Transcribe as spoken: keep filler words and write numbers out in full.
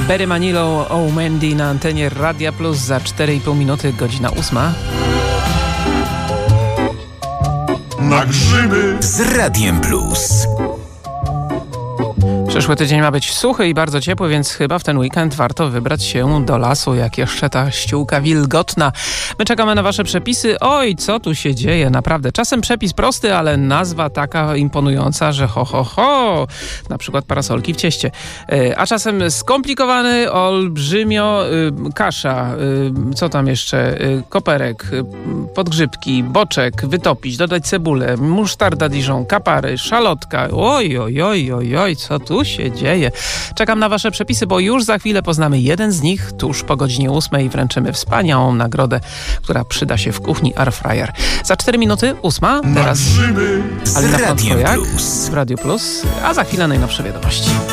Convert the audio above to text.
Barry Manilow, O Mandy na antenie Radia Plus za cztery i pół minuty, godzina ósma. Na grzyby z Radiem Plus. Przyszły tydzień ma być suchy i bardzo ciepły, więc chyba w ten weekend warto wybrać się do lasu, jak jeszcze ta ściółka wilgotna. My czekamy na wasze przepisy. Oj, co tu się dzieje, naprawdę. Czasem przepis prosty, ale nazwa taka imponująca, że ho, ho, ho. Na przykład parasolki w cieście. A czasem skomplikowany, olbrzymio, kasza, co tam jeszcze, koperek, podgrzybki, boczek, wytopić, dodać cebulę, musztarda Dijon, kapary, szalotka. Oj, oj, oj, oj, oj, co tu się dzieje. Czekam na wasze przepisy, bo już za chwilę poznamy jeden z nich. Tuż po godzinie ósmej wręczymy wspaniałą nagrodę, która przyda się w kuchni Airfryer. Za cztery minuty, ósma. Teraz na grzyby Alina z Radiem Frącko-Jak Plus. w Radio Plus, a za chwilę najnowsze wiadomości.